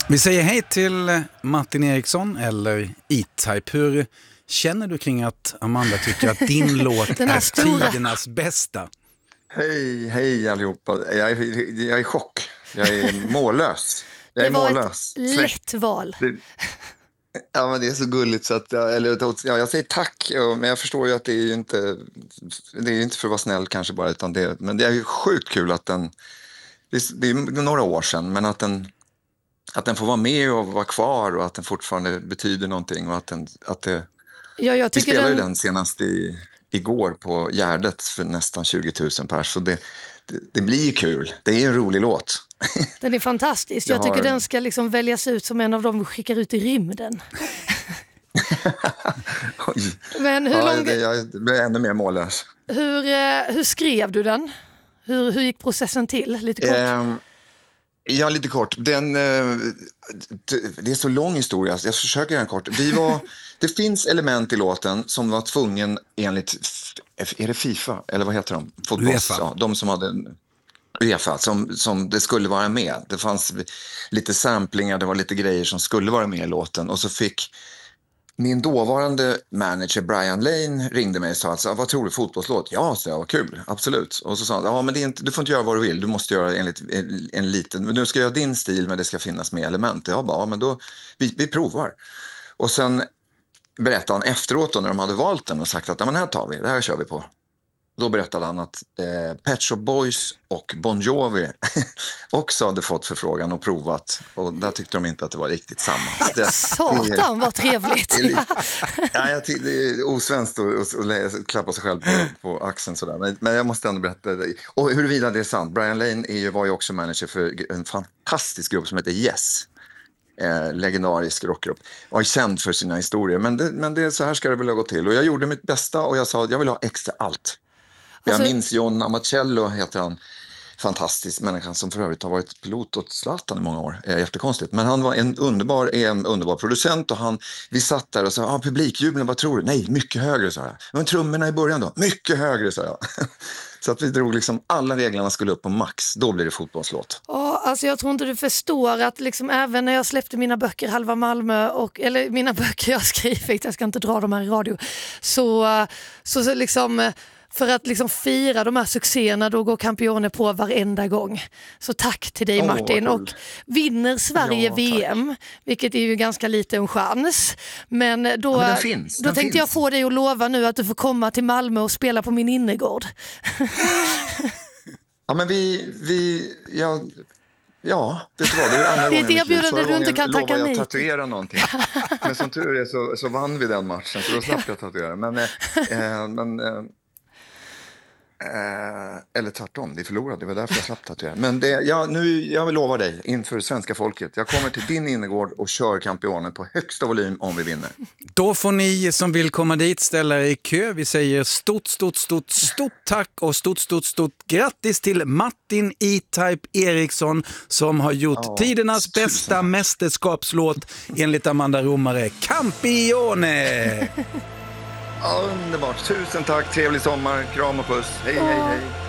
Vi säger hej till Martin Eriksson, eller E-Type. Hur känner du kring att Amanda tycker att din låt är tidernas bästa? Hej allihopa. Jag är i chock. Jag är mållös. Det var ett lätt val. Ja, men det är så gulligt så att jag säger tack, men jag förstår ju att det är ju inte för att vara snäll kanske bara, utan men det är ju sjukt kul att det är några år sedan, men att den får vara med och vara kvar och att den fortfarande betyder någonting och jag tycker vi spelade den senast igår på Gärdet för nästan 20 000 pers, så det blir kul. Det är en rolig låt. Den är fantastisk. Jag tycker den ska liksom väljas ut som en av dem vi skickar ut i rymden. Men jag blir ännu mer mållös. Hur skrev du den? Hur gick processen till? Lite kort. Ja, lite kort. Det är så lång historia, så jag försöker göra en kort. Det finns element i låten som var tvungen enligt, är det FIFA? Eller vad heter de? UEFA. Ja, de som hade UEFA, som det skulle vara med. Det fanns lite samplingar, det var lite grejer som skulle vara med i låten. Och så fick min dåvarande manager Brian Lane ringde mig och sa alltså, vad tror du, fotbollslåt? Ja, så jag var kul, absolut. Och så sa han, ja men du får inte göra vad du vill, du måste göra enligt en liten, nu ska jag göra din stil men det ska finnas med element. Jag bara, ja men då, vi provar. Och sen berättade han efteråt då, när de hade valt den och sagt att ja, men här tar vi, det här kör vi på. Då berättade han att Pet Shop Boys och Bon Jovi också hade fått förfrågan och provat. Och där tyckte de inte att det var riktigt samma. Satan, vad trevligt. Jag tycker det är osvenskt att klappa sig själv på axeln sådär. Men jag måste ändå berätta det. Och huruvida det är sant. Brian Lane var ju också manager för en fantastisk grupp som heter Yes. Legendarisk rockgrupp. Och är känd för sina historier. Men så här ska det väl gå till. Och jag gjorde mitt bästa och jag sa att jag vill ha extra allt. Jag minns John Amacello, heter han, fantastisk människa som för övrigt har varit pilot åt Zlatan i många år. Jättekonstigt. Men han var en underbar producent och vi satt där och sa, publikjubeln, vad tror du? Nej, mycket högre, sa jag. Men trummorna i början då? Mycket högre, sa jag. Så att vi drog liksom, alla reglerna skulle upp på max. Då blir det fotbollslåt. Ja, alltså jag tror inte du förstår att liksom, även när jag släppte mina böcker Halva Malmö eller mina böcker jag skrivit, jag ska inte dra dem här i radio, så liksom, för att liksom fira de här succéerna, då går Campione på varenda gång. Så tack till dig Martin. Och vinner Sverige VM, vilket är ju ganska liten chans. Men då tänkte jag få dig att lova nu att du får komma till Malmö och spela på min innergård. Ja, men ja, det är ett erbjudande du inte kan tacka nej. Jag tatuera någonting. Men som tur är så vann vi den matchen, så då slapp jag tatuera. Eller tvärtom, vi förlorade, det var därför jag slapp tatuera. Men jag vill lova dig inför svenska folket, jag kommer till din innergård och kör Campione på högsta volym om vi vinner. Då får ni som vill komma dit ställa er i kö. Vi säger stort tack och stort grattis till Martin E-Type Eriksson som har gjort tidernas bästa mästerskapslåt enligt Amanda Romare, Campione. Underbart, tusen tack, trevlig sommar, kram och puss, hej.